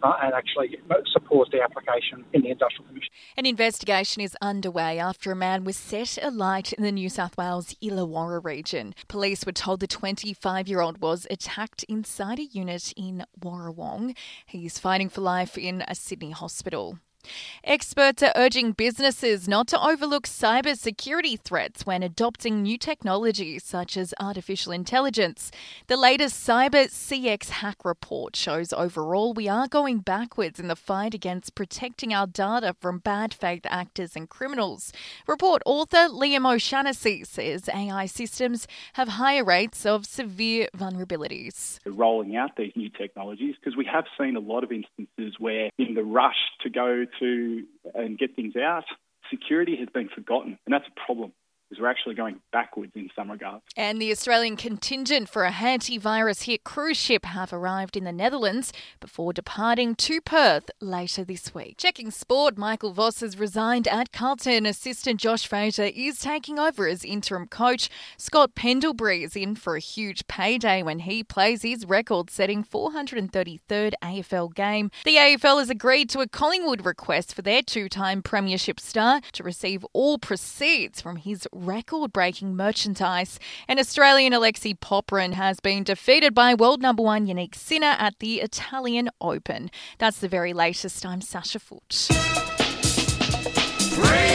and actually support the application in the Industrial Commission. An investigation is underway after a man was set alight in the New South Wales Illawarra region. Police were told the 25-year-old was attacked inside a unit in Warrawong. He's fighting for life in a Sydney hospital. Experts are urging businesses not to overlook cybersecurity threats when adopting new technologies such as artificial intelligence. The latest Cyber CX Hack report shows overall we are going backwards in the fight against protecting our data from bad faith actors and criminals. Report author Liam O'Shaughnessy says AI systems have higher rates of severe vulnerabilities. Rolling out these new technologies, because we have seen a lot of instances where in the rush to go to and get things out, security has been forgotten, and that's a problem. because we're actually going backwards in some regards. And the Australian contingent for a antivirus hit cruise ship have arrived in the Netherlands before departing to Perth later this week. Checking sport, Michael Voss has resigned at Carlton. Assistant Josh Fraser is taking over as interim coach. Scott Pendlebury is in for a huge payday when he plays his record-setting 433rd AFL game. The AFL has agreed to a Collingwood request for their two-time premiership star to receive all proceeds from his record-breaking merchandise. And Australian Alexei Popyrin has been defeated by world number one Yannick Sinner at the Italian Open. That's the very latest. I'm Sasha Foote.